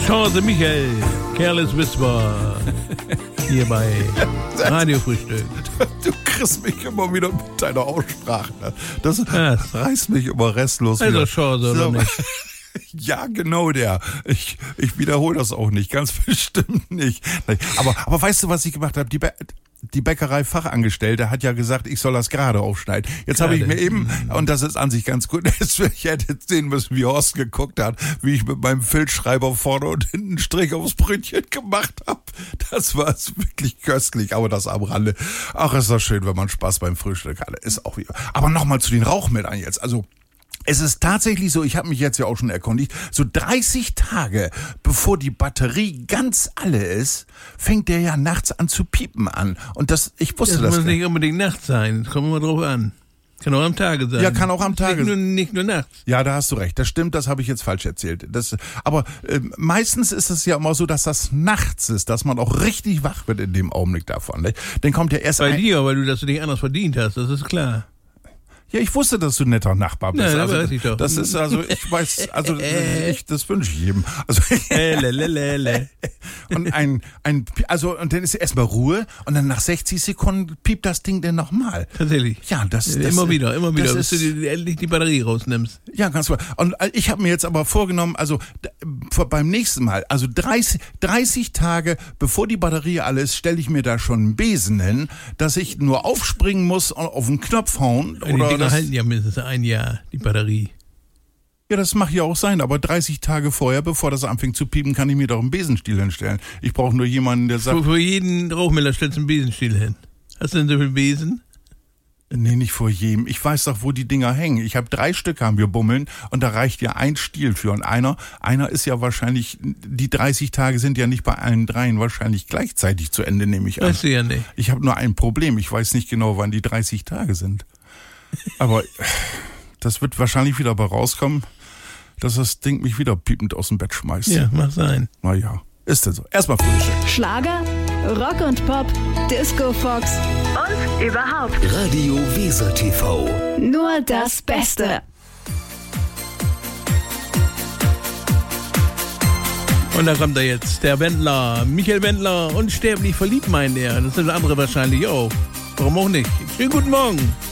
Chance Michael, Careless Whisper, hier bei Radiofrühstück. Du kriegst mich immer wieder mit deiner Aussprache. Das reißt mich immer restlos Also wieder. Chance, oder nicht? Ja, genau der. Ich wiederhole das auch nicht, ganz bestimmt nicht. Aber weißt du, was ich gemacht habe? Die Bäckerei-Fachangestellte hat ja gesagt, ich soll das gerade aufschneiden. Jetzt habe ich mir eben, und das ist an sich ganz gut, ich hätte sehen müssen, wie Horst geguckt hat, wie ich mit meinem Filzschreiber vorne und hinten einen Strich aufs Brötchen gemacht habe. Das war wirklich köstlich, aber das am Rande. Ach, ist das schön, wenn man Spaß beim Frühstück hat. Ist auch wieder. Aber nochmal zu den Rauchmeldern jetzt. Also, es ist tatsächlich so, ich habe mich jetzt ja auch schon erkundigt, so 30 Tage bevor die Batterie ganz alle ist, fängt der ja nachts an zu piepen an. Und ich wusste das. Das muss nicht unbedingt nachts sein, das kommt immer drauf an. Kann auch am Tage sein. Ja, kann auch am Tage sein. Nicht nur nachts. Ja, da hast du recht. Das stimmt, das habe ich jetzt falsch erzählt. Aber meistens ist es ja immer so, dass das nachts ist, dass man auch richtig wach wird in dem Augenblick davon. Ne? Dann kommt ja erst bei dir, weil du nicht anders verdient hast, das ist klar. Ja, ich wusste, dass du ein netter Nachbar bist. Ja, also, weiß ich doch. Das ist ich weiß, das wünsche ich jedem. Also, und dann ist erstmal Ruhe und dann nach 60 Sekunden piept das Ding dann nochmal. Tatsächlich. Ja, das immer wieder, bis du endlich die Batterie rausnimmst. Ja, ganz klar. Und ich habe mir jetzt aber vorgenommen, also beim nächsten Mal, also 30 Tage bevor die Batterie alle ist, stelle ich mir da schon einen Besen hin, dass ich nur aufspringen muss und auf den Knopf hauen. Oder die halten ja mindestens ein Jahr, die Batterie. Ja, das mag ja auch sein, aber 30 Tage vorher, bevor das anfängt zu piepen, kann ich mir doch einen Besenstiel hinstellen. Ich brauche nur jemanden, der sagt... Für jeden Rauchmelder stellst du einen Besenstiel hin. Hast du denn so viel Besen? Nee, nicht vor jedem. Ich weiß doch, wo die Dinger hängen. Ich habe 3 Stück, haben wir bummeln, und da reicht ja ein Stiel für. Und einer ist ja wahrscheinlich, die 30 Tage sind ja nicht bei allen 3 wahrscheinlich gleichzeitig zu Ende, nehme ich an. Weißt du ja nicht. Ich habe nur ein Problem. Ich weiß nicht genau, wann die 30 Tage sind. Aber das wird wahrscheinlich wieder bei rauskommen, dass das Ding mich wieder piepend aus dem Bett schmeißt. Ja, mag sein. Naja, ist denn so. Erstmal Frühstück. Schlager, Rock und Pop, Disco Fox und überhaupt Radio Weser TV. Nur das Beste. Und da kommt er jetzt, der Wendler, Michael Wendler, unsterblich verliebt meint er. Das sind andere wahrscheinlich auch. Warum auch nicht? Schönen guten Morgen.